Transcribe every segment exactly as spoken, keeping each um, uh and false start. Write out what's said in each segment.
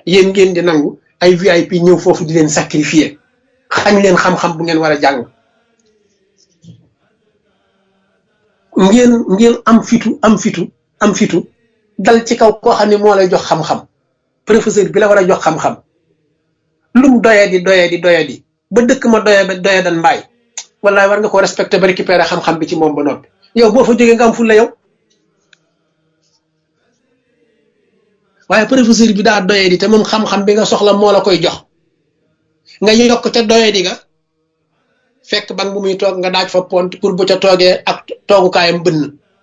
yéen ngeen di nangu ay V I P ñëw foofu di leen sacrifier xañ leen xam-xam bu ngeen war a jàng ngeen ngeen am fitu am fitu am fitu dal ci kaw koo xam ne moo lay jox xam-xam professeur bi la war a jox xam-xam lum doye di doye di doye di ba dëkk ma doye ba doye dan mbaay wallaay war nga ko respecté ba récupérer xam-xam bi ci moom ba noppi yow boo fa jógee nga am fulla yow waaye professeur bi daa doye di te moom xam-xam bi nga soxla moo la koy jox nga yokk ca doye di nga fekk ban bu muy toog nga daaj fa pont pour bu ca toogee ak toogukaayam bënn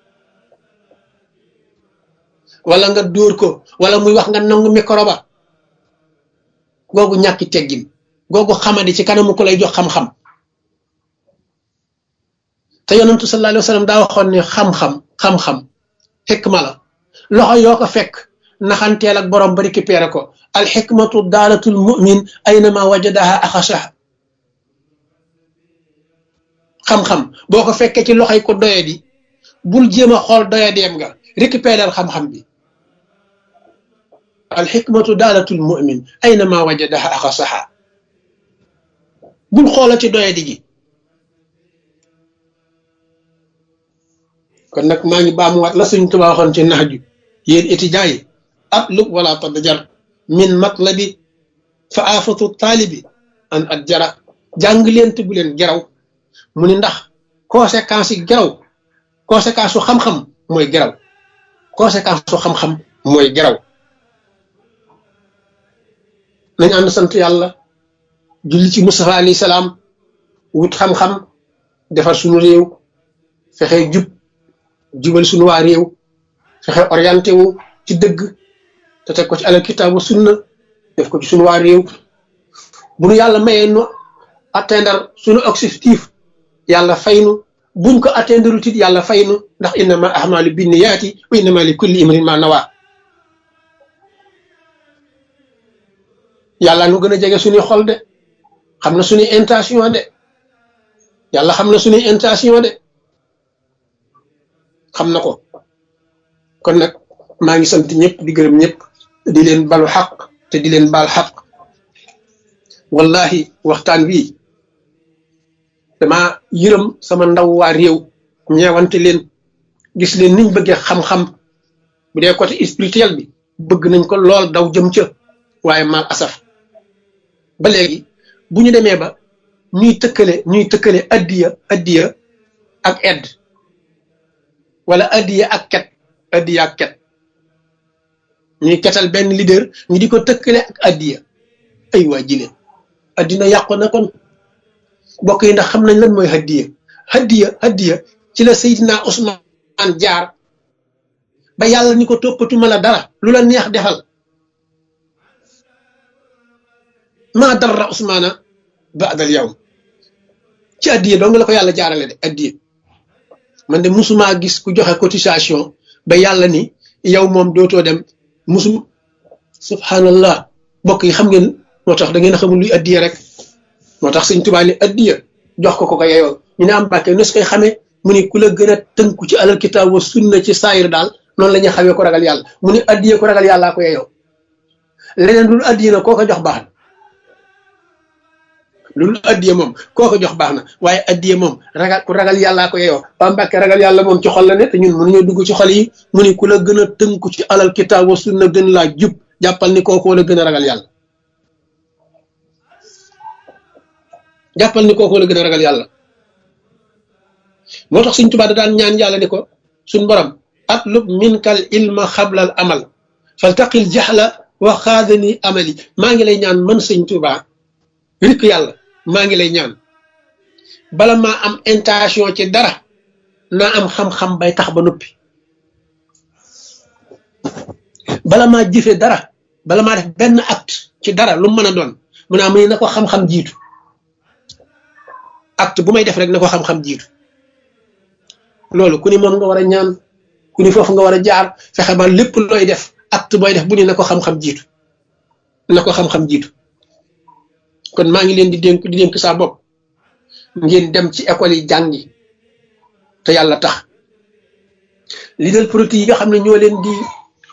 wala nga dóor ko wala muy wax nga nangu micro ba googu ñàkki teggin googu xamadi ci kanamu ko lay jox xam-xam te yonentu sallallahu alayhi wa sallam daa waxoon ne xam-xam xam-xam xikma la loxo yoo ko fekk naxanteel ak borom ba récupéré ko al xikmatu daalatul mu'min aynama wajadaha axasaha xam-xam boo ko fekkee ci loxoy ko doye di bul jéem a xool doye deem nga récupérer xam-xam bi al xikmatu daalatul mu'min aynama wajadaha axasaha bul xoola ci doye di gi kon nag maa ngi baamuwaat la Sëñ Tuubaa waxoon ci nax ju yéen étudiants yi atlub wala tadjar min matlabi fa aafatu taalibi an at jara jàng leen te bu leen geraw mu ni ndax conséquence yi geraw conséquence su xam-xam mooy geraw conséquence su xam-xam mooy geraw nañ ànd sant yàlla julli ci Mustafa alayhi salaam wut xam-xam defar suñu réew fexe jub jubal suñu waa réew fexe orienté wu ci dëgg te teg ko ci alal kitaabu sunna def ko ci suñu waa réew bu nu yàlla mayee nu atteindre suñu objectif yàlla faynu buñ ko atteindre tit yàlla faynu ndax innama ahmalu binniyaati wa innama li kulli imrin ma nawa yàlla nu gën a jege suñuy xol de xam na suñuy intention de yàlla xam na suñuy intention de xam na ko kon nag maa ngi sant ñëpp di gërëm ñëpp di leen balu xaq te di leen baal xaq wallahi waxtaan wi dama yërëm sama ndaw waa réew ñeewante leen gis leen niñ bëggee xam-xam bu dee côté spirituel bi bëgg nañ ko lool daw jëm ca waaye mal asaf ba léegi bu ñu demee ba ñuy tëkkale ñuy tëkkale addiya addiya ak edd wala addiya ak ket addiya ak ket ñuy ketal benn leader ñu di ko tëkkale ak addiya ay waa jile addina yàqu na kon bokk yi ndax xam nañ lan mooy hadiya hadiya hadiya ci la Seydina Ousmane jaar ba yàlla ni ko toppatuma la dara lu la neex defal maa darra Ousmana ba'dal yawm ci hadiya doo nga la ko yàlla jaarale de hadiya man de musuma gis ku joxe cotisation ba yàlla ni yow moom dootoo dem musum subhanallah bokk yi xam ngeen moo tax da ngeen a xamul luy addiya rek moo tax Sëñ Tuubaa ni addiya jox ko ko ko yeyoo ñu ne am bàkke nes koy xamee mu ni ku la gën a tënku ci alal kitaab wa sunna ci saayir daal noonu la ñuy xamee ko ragal yàlla mu ni addiya ko ragal yàllaa ko yeyoo leneen lu addiya na koo ko jox baax na loolu addiya moom koo ko jox baax na waaye addiya moom ragal ku ragal yàllaa ko yeyoo waa mbàkke ragal yàlla moom ci xol la ne te ñun mënuñoo dugg ci xol yi mu ni ku la gën a tënku ci alal kitaab wa sunna gën laa jub jàppal ni kooku la gën a ragal yàlla jàppal ni kooku la gën a ragal yàlla moo tax Sëñ Tuubaa da daan ñaan yàlla ni ko suñ borom atlub minkal ilma xablal amal faltaqil jaxla wa xaadani amali maa ngi lay ñaan man Sëñ Tuubaa rikk yàlla maa ngi lay ñaan bala maa am intention ci dara naa am xam-xam bay tax ba noppi bala maa jëfe dara bala maa def benn acte ci dara lu mën a doon mu naa mu ne na ko xam-xam jiitu acte bu may def rek na ko xam-xam jiitu loolu ku ni moom nga war a ñaan ku ni foofu nga war a jaar fexe ba lépp looy def acte booy def bu ni na ko xam-xam jiitu na ko xam-xam jiitu kon maa ngi leen di dénk di dénk saa bopp ngeen dem ci école yi jàngi te yàlla tax leader politique yi nga xam ne ñoo leen di